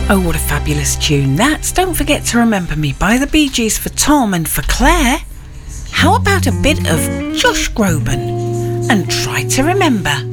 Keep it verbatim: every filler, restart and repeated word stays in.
Oh, what a fabulous tune that's. Don't Forget to Remember Me by the Bee Gees for Tom and for Claire. How about a bit of Josh Groban and Try to Remember?